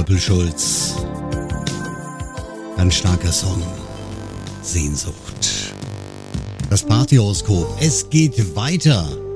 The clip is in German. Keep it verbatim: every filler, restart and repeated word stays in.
Doppelschulz. Ganz starker Song. Sehnsucht. Das Partyhoroskop. Es geht weiter.